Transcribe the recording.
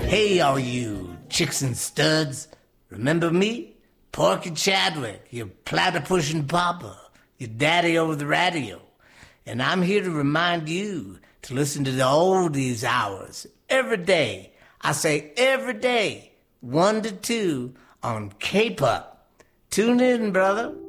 Hey, all you chicks and studs. Remember me? Porky Chadwick, your platypus papa, your daddy over the radio. And I'm here to remind you to listen to the oldies hours every day. I say every day, 1 to 2 on K-Pop. Tune in, brother.